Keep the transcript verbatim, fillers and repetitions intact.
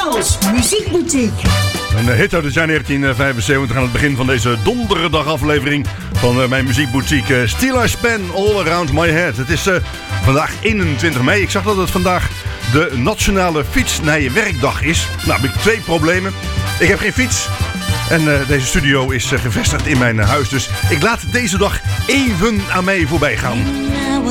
Pauls Muziekboutique. Een hit uit het jaar negentien vijfenzeventig aan het begin van deze donderdag aflevering van uh, mijn muziekboutique. Uh, Still I Span All Around My Head. Het is uh, vandaag eenentwintig mei. Ik zag dat het vandaag de Nationale Fiets naar je Werkdag is. Nou, heb ik twee problemen. Ik heb geen fiets. En uh, deze studio is uh, gevestigd in mijn uh, huis. Dus ik laat deze dag even aan mij voorbij gaan.